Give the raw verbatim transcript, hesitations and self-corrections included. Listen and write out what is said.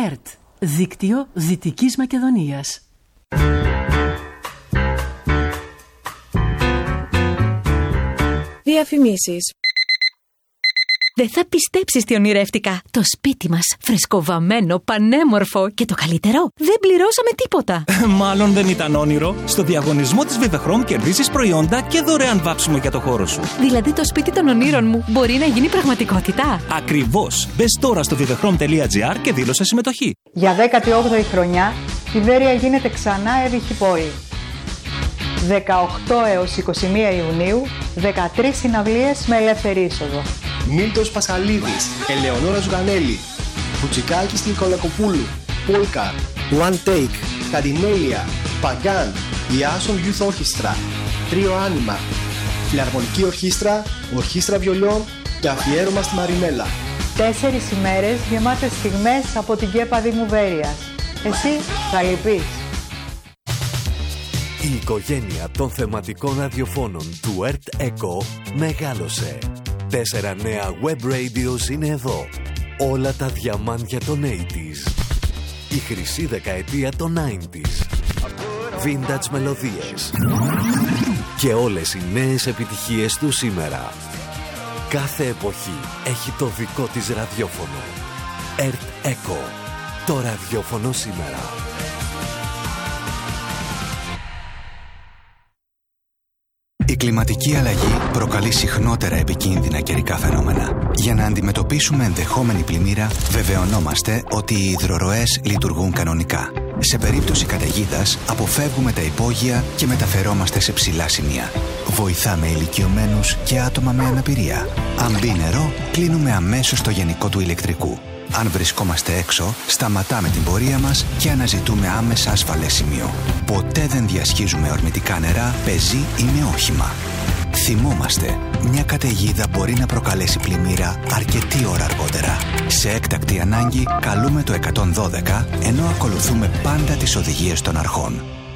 ΕΡΤ, δίκτυο Δυτικής Μακεδονίας. Διαφημίσεις. Δεν θα πιστέψεις τι ονειρεύτηκα. Το σπίτι μας, φρεσκοβαμμένο, πανέμορφο και το καλύτερο, δεν πληρώσαμε τίποτα. Μάλλον δεν ήταν όνειρο. Στο διαγωνισμό της Vivechrom κερδίζεις προϊόντα και δωρεάν βάψιμο για το χώρο σου. Δηλαδή το σπίτι των ονείρων μου μπορεί να γίνει πραγματικότητα. Ακριβώς. Μπες τώρα στο vivechrom τελεία gr και δήλωσε συμμετοχή. Για δέκατη όγδοη χρονιά, η Βέρεια γίνεται ξανά έβυχη πόλη. δεκαοκτώ έως είκοσι μία Ιουνίου, δεκατρείς συναυλίες με ελεύθερη είσοδο. Μίλτος Πασαλίδης, Ελεονόρα Ζουγανέλη, Βουτσικάκης Νικολακοπούλου, Πόλκα, One Take, Καρινέλια, Παγκάν, Ιάσον Youth Orchestra, Τρίο Άνιμα, Φιλαρμονική Ορχήστρα, Ορχήστρα Βιολιών και αφιέρωμα στη Μαρινέλα. Τέσσερις ημέρες γεμάτες στιγμές από την Κέπα Δήμου Βέρειας. Εσύ θα λυπείς. Η οικογένεια των θεματικών ραδιοφώνων του ΕΡΤ Echo μεγάλωσε. Τέσσερα νέα web radios είναι εδώ. Όλα τα διαμάντια των ογδόντα. Η χρυσή δεκαετία των ενενήντα. Vintage μελωδίες. Και όλες οι νέες επιτυχίες του σήμερα. Κάθε εποχή έχει το δικό της ραδιόφωνο. ΕΡΤ Echo. Το ραδιόφωνο σήμερα. Η κλιματική αλλαγή προκαλεί συχνότερα επικίνδυνα καιρικά φαινόμενα. Για να αντιμετωπίσουμε ενδεχόμενη πλημμύρα, βεβαιωνόμαστε ότι οι υδροροές λειτουργούν κανονικά. Σε περίπτωση καταιγίδας, αποφεύγουμε τα υπόγεια και μεταφερόμαστε σε ψηλά σημεία. Βοηθάμε ηλικιωμένους και άτομα με αναπηρία. Αν μπει νερό, κλείνουμε αμέσως το γενικό του ηλεκτρικού. Αν βρισκόμαστε έξω, σταματάμε την πορεία μας και αναζητούμε άμεσα ασφαλές σημείο. Ποτέ δεν διασχίζουμε ορμητικά νερά, πεζή ή με όχημα. Θυμόμαστε, μια καταιγίδα μπορεί να προκαλέσει πλημμύρα αρκετή ώρα αργότερα. Σε έκτακτη ανάγκη, καλούμε το εκατόν δώδεκα, ενώ ακολουθούμε πάντα τις οδηγίες των αρχών.